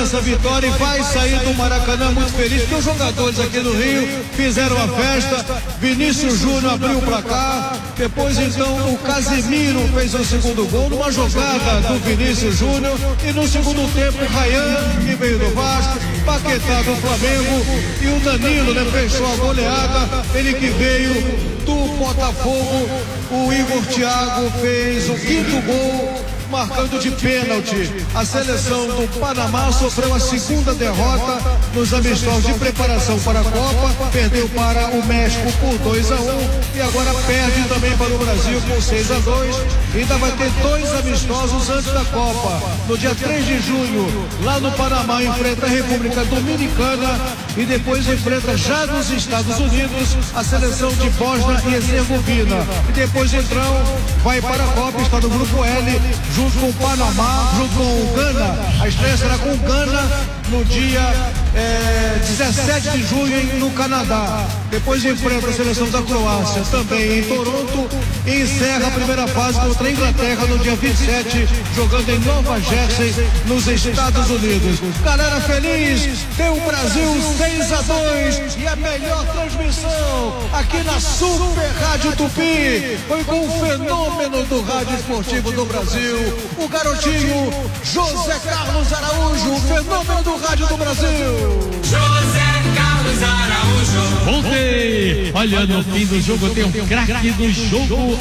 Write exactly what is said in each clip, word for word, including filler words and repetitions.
essa vitória e vai sair do Maracanã muito feliz, porque os jogadores aqui do Rio fizeram a festa. Vinícius Júnior abriu o placar, depois então o Casemiro fez o segundo gol numa jogada do Vinícius Júnior, e no segundo tempo o Ryan, que veio do Vasco, Paquetá do Flamengo, e o Danilo, né, fechou a goleada, ele que veio do Botafogo. O Igor Thiago fez o quinto gol, marcando de pênalti. A seleção do Panamá sofreu a segunda derrota nos amistosos de preparação para a Copa, perdeu para o México por dois a um e agora perde também para o Brasil por seis a dois. Ainda vai ter dois amistosos antes da Copa. No dia três de junho, lá no Panamá, enfrenta a República Dominicana e depois enfrenta já nos Estados Unidos a seleção de Bósnia e Herzegovina. E depois então vai para a Copa, está no grupo L, junto com o Panamá, junto com o Gana. A estreia será com o Gana no dia é, dezessete de junho no Canadá. Depois enfrenta a seleção da Croácia também em Toronto e encerra a primeira fase contra a Inglaterra no dia vinte e sete, jogando em Nova Jersey, nos Estados Unidos. Galera feliz, tem o Brasil seis a dois e a melhor transmissão aqui na Super Rádio Tupi foi com o fenômeno do rádio esportivo do Brasil, o garotinho José Carlos Araújo, o fenômeno do rádio do Brasil. José Carlos Araújo. Voltei. Olha, no fim do jogo tem um craque do jogo,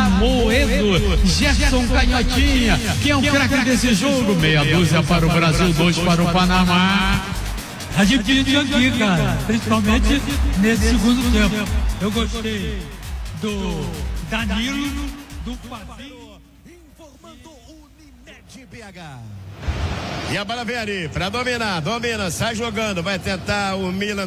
Amoedo, Gerson Canhotinha, que é um craque desse jogo. Meia dúzia para o Brasil, dois para o Panamá. A gente tinha aqui, cara, principalmente nesse segundo tempo. Eu gostei do Danilo, do Fabinho. Informando Unimed B H. E a bola vem ali para dominar, domina, sai jogando, vai tentar o Milan.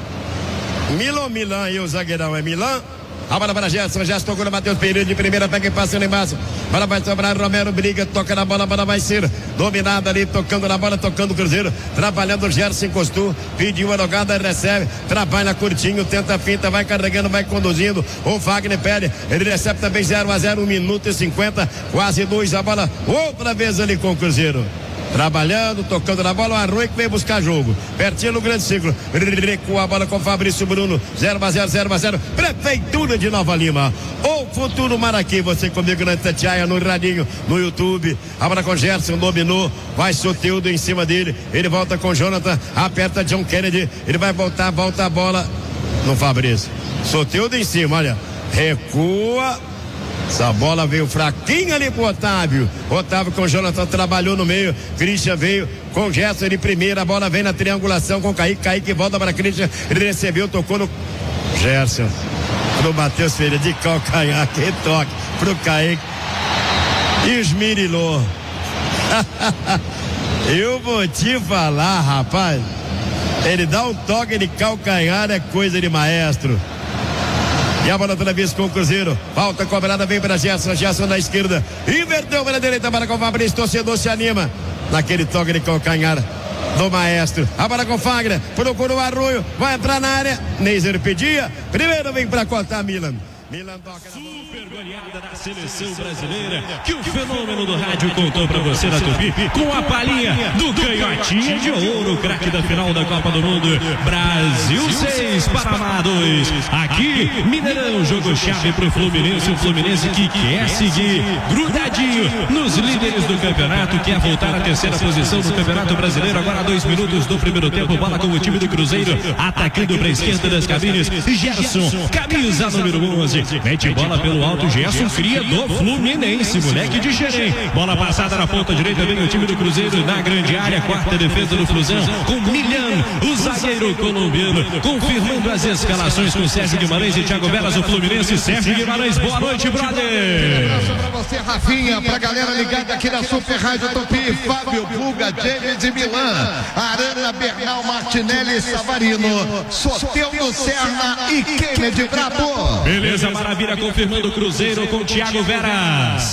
Milan, Milan e o zagueirão é Milan. A bola para Gerson, Gerson tocou no Matheus Pereira de primeira, pega e passa lá embaixo. Bola vai sobrar, Romero briga, toca na bola, a bola vai ser dominada ali, tocando na bola, tocando o Cruzeiro, trabalhando o Gerson, encostou, pediu a jogada, recebe, trabalha curtinho, tenta a finta, vai carregando, vai conduzindo, o Wagner pede, ele recebe também zero a zero, um minuto e cinquenta, quase dois, a bola outra vez ali com o Cruzeiro. Trabalhando, tocando na bola, o Arroio que veio buscar jogo. Pertinho no grande ciclo. Recua a bola com Fabrício Bruno. zero a zero, zero a zero. Prefeitura de Nova Lima. O futuro Maraqui. Você comigo na Itatiaia, no radinho, no YouTube. A bola com Gerson, dominou. Vai Soteldo em cima dele. Ele volta com Jonathan. Aperta John Kennedy. Ele vai voltar, volta a bola no Fabrício. Soteldo em cima, olha. Recua. Essa bola veio fraquinha ali pro Otávio. Otávio com o Jonathan trabalhou no meio. Christian veio com o Gerson de primeira. A bola vem na triangulação com o Kaique. Kaique volta para Christian. Ele recebeu, tocou no Gerson. Pro Matheus Ferreira de calcanhar. Que toque pro Kaique. Esmirilou. Eu vou te falar, rapaz. Ele dá um toque de calcanhar, é coisa de maestro. E a bola outra vez com o Cruzeiro. Falta cobrada, vem para Gerson. Gerson na esquerda. Inverteu para a direita para com o Fabrício. Torcedor se anima naquele toque de calcanhar do maestro. A bola com o Fagner. Procurou o Arroio. Vai entrar na área. Neiser pedia. Primeiro vem para cortar Milan. Milan toca na bola. Super goleada da seleção brasileira que o fenômeno do rádio contou pra você na Tupi, com a palhinha do Canhotinha de Ouro, o craque da final da Copa do Mundo. Brasil seis, Panamá dois. Aqui, Mineirão, jogo chave pro Fluminense, o Fluminense que quer seguir grudadinho nos líderes do campeonato, quer voltar à terceira posição do Campeonato Brasileiro. Agora dois minutos do primeiro tempo, bola com o time do Cruzeiro, atacando pra esquerda das cabines, Gerson, camisa número onze. Mete bola pelo alto, Gerson cria do Fluminense, moleque de Xerém. Bola passada na ponta direita, vem o time do Cruzeiro na grande área, quarta defesa do Flusão, com Milhan, o zagueiro colombiano, confirmando as escalações com Sérgio Guimarães e Thiago Veras, o Fluminense. Sérgio Guimarães, boa noite, brother. Um abraço pra você, Rafinha, pra galera ligada aqui na Super Rádio Tupi, Fábio Puga, James e Milan, Arana, Bernal, Martinelli, Savarino, Soteldo, Serna e Kennedy Brabo. Beleza, maravilha, confirmando o Cruzeiro com Thiago Veras.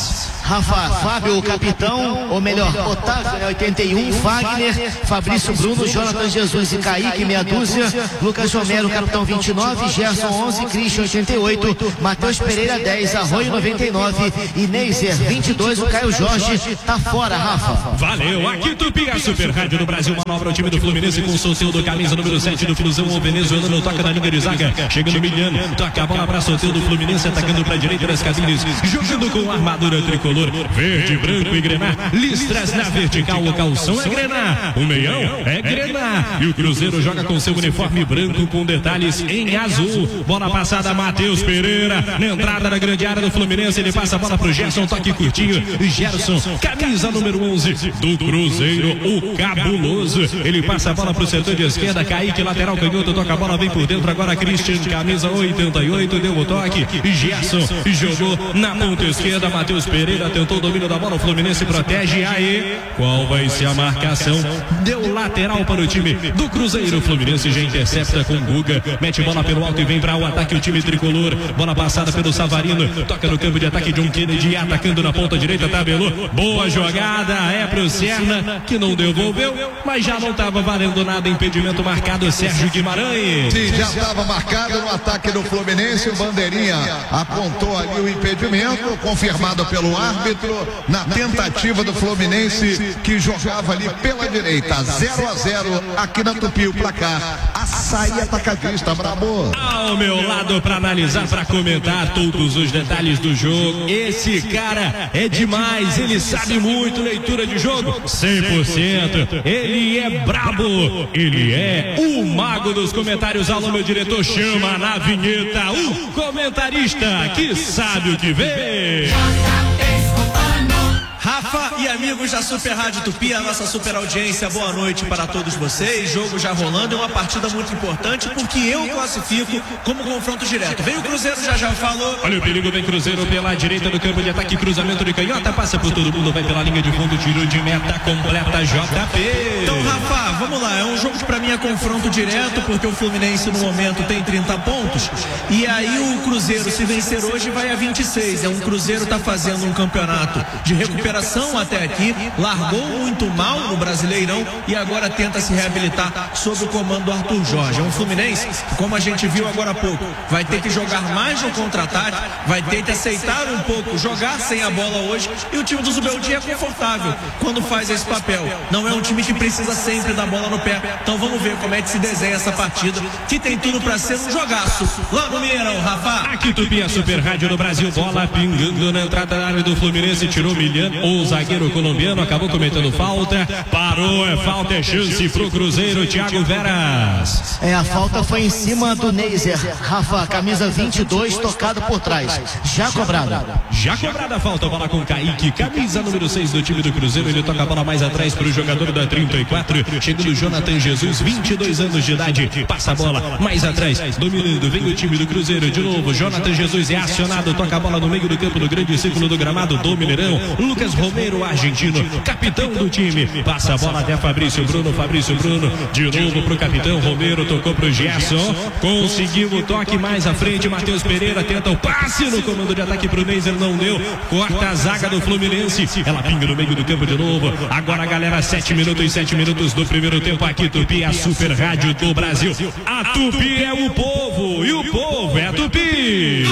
Rafa, Fábio, o capitão, ou melhor, Otávio, né, oitenta e um, Wagner, Fabrício Bruno, Jonathan Jesus e Kaique, meia dúzia, Lucas Romero, capitão vinte e nove, Gerson onze, Christian oitenta e oito, Matheus Pereira dez, Arroio noventa e nove e Neiser vinte e dois, o Caio Jorge tá fora, Rafa. Valeu, aqui Tupi, a Super Rádio do Brasil, manobra o time do Fluminense com o Soteldo, camisa número sete do Flusão, o venezuelano toca na linha de zaga, chegando Miliano, toca a bola para Soteldo, Fluminense atacando para a direita das cabines, jogando com a armadura tricolor, verde, branco e grená, listras na vertical, o calção é grená, o meião é grená, e o Cruzeiro joga com seu uniforme branco com detalhes em azul, bola passada Matheus Pereira, na entrada da grande área do Fluminense, ele passa a bola pro Gerson, toque curtinho, Gerson, camisa número onze do Cruzeiro, o cabuloso, ele passa a bola pro setor de esquerda, Kaique, lateral canhoto, toca a bola, vem por dentro, agora Christian, camisa oitenta e oito, deu o toque, Gerson jogou na ponta esquerda, Matheus Pereira tentou o domínio da bola, o Fluminense protege, aí, qual vai ser a marcação? Deu lateral para o time do Cruzeiro, o Fluminense já intercepta com Guga, mete bola pelo alto e vem para o ataque o time tricolor, bola passada pelo Savarino, toca no campo de ataque John Kennedy, atacando na ponta direita, tabelou, boa jogada, é pro Serna, que não devolveu, mas já não estava valendo nada, impedimento marcado, Sérgio Guimarães. Sim, já estava marcado no ataque do Fluminense, o Bandeirinha apontou ali o impedimento, confirmado pelo árbitro, na tentativa do Fluminense, que jogava ali pela direita, zero a zero aqui na Tupi, o placar, Açaí atacadista, brabo. Ao meu lado para analisar, para comentar todos os detalhes do jogo, esse cara é demais, ele sabe muito, leitura de jogo, cem por cento, ele é brabo, ele é o mago dos comentários, alô meu diretor, chama na vinheta, o comentarista que sabe o que vê. Rafa e amigos da Super Rádio Tupi, a nossa super audiência, boa noite para todos vocês. Jogo já rolando, é uma partida muito importante porque eu classifico como confronto direto. Vem o Cruzeiro, já já falou. Olha o perigo, vem Cruzeiro pela direita do campo de ataque, cruzamento de canhota, passa por todo mundo, vai pela linha de fundo, tiro de meta, completa J P. Então, Rafa, vamos lá, é um jogo que pra mim é confronto direto porque o Fluminense no momento tem trinta pontos e aí o Cruzeiro, se vencer hoje, vai a vinte e seis. É um Cruzeiro tá fazendo um campeonato de recuperação até aqui, largou muito mal no Brasileirão e agora tenta se reabilitar sob o comando do Arthur Jorge. É um Fluminense que, como a gente viu agora há pouco, vai ter que jogar mais no contra-ataque, vai ter que aceitar um pouco, jogar sem a bola hoje, e o time do Zubeldia é confortável quando faz esse papel. Não é um time que precisa sempre da bola no pé. Então vamos ver como é que se desenha essa partida, que tem tudo para ser um jogaço lá no Mineirão, Rafa. Aqui Tupi, a Super Rádio do Brasil, bola pingando na entrada da área do Fluminense, tirou Miliano, o zagueiro colombiano acabou cometendo falta, parou, é falta, é chance pro Cruzeiro, Thiago Veras. É, a falta foi em cima do Neiser, Rafa, camisa vinte e dois, tocado por trás, já cobrada. Já cobrada a falta, bola com Kaique, camisa número seis do time do Cruzeiro, ele toca a bola mais atrás pro jogador da trinta e quatro, chegando Jonathan Jesus, vinte e dois anos de idade, passa a bola mais atrás, dominando, vem o time do Cruzeiro de novo, Jonathan Jesus é acionado, toca a bola no meio do campo, no grande círculo do gramado do Mineirão, Lucas Romero, argentino, capitão do time, passa a bola até Fabrício Bruno, Fabrício Bruno, de novo pro capitão Romero, tocou pro Gerson, conseguiu o toque mais à frente, Matheus Pereira tenta o passe no comando de ataque pro Neiser, não deu, corta a zaga do Fluminense, ela pinga no meio do campo de novo, agora galera, sete minutos, sete minutos do primeiro tempo, aqui Tupi, a Super Rádio do Brasil, a Tupi é o povo, e o povo é a Tupi.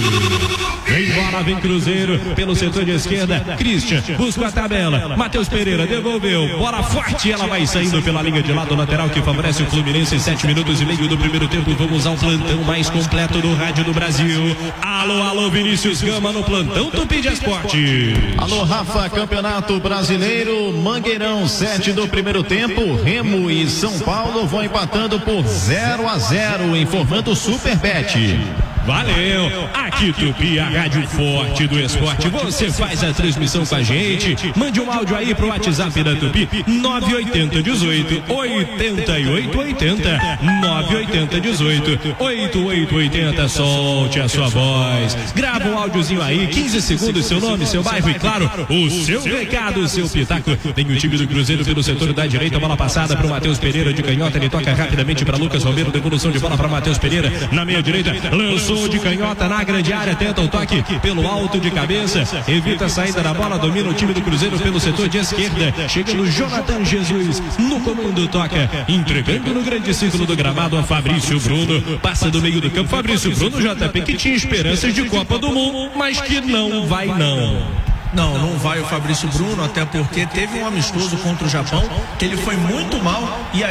Vem bola, vem Cruzeiro, pelo setor de esquerda, Christian, busca a tabela, Matheus Pereira devolveu, bola forte, ela vai saindo pela linha de lado lateral que favorece o Fluminense, sete minutos e meio do primeiro tempo, vamos ao plantão mais completo do Rádio do Brasil. Alô, alô, Vinícius Gama no plantão Tupi de Esporte. Alô, Rafa, Campeonato Brasileiro, Mangueirão, sete do primeiro tempo, Remo e São Paulo vão empatando por zero a zero, informando Superbet. Valeu, aqui Tupi, a rádio forte do esporte, você faz a transmissão com a gente, mande um áudio aí pro WhatsApp da Tupi, nove oito zero, dezoito, oitenta e oito oitenta, nove oito zero, dezoito, oitenta e oito oitenta, solte a sua voz, grava um áudiozinho aí, quinze segundos, seu nome, seu bairro e claro, o seu recado, o seu pitaco. Vem o time do Cruzeiro pelo setor da direita, bola passada pro Matheus Pereira de canhota, ele toca rapidamente para Lucas Romero, devolução de bola para Matheus Pereira, na meia direita, lançou lançou de canhota na grande área, tenta o toque pelo alto de cabeça, evita a saída da bola, domina o time do Cruzeiro pelo setor de esquerda, chegando Jonathan Jesus no comando, toca, entregando no grande círculo do gramado a Fabrício Bruno, passa do meio do campo, Fabrício Bruno, J P, que tinha esperanças de Copa do Mundo, mas que não vai não. Não, não vai o Fabrício Bruno, até porque teve um amistoso contra o Japão, que ele foi muito mal, e